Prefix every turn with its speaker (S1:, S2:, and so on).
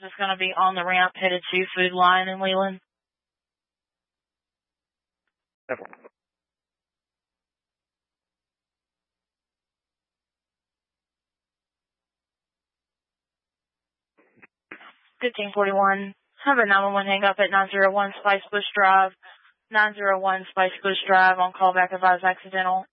S1: Just going to be on the ramp headed to Food Line in Leland.
S2: Okay.
S1: 1541. Have a 911 hang up at 901 Spice Bush Drive. 901 Spice Bush Drive on callback advised accidental.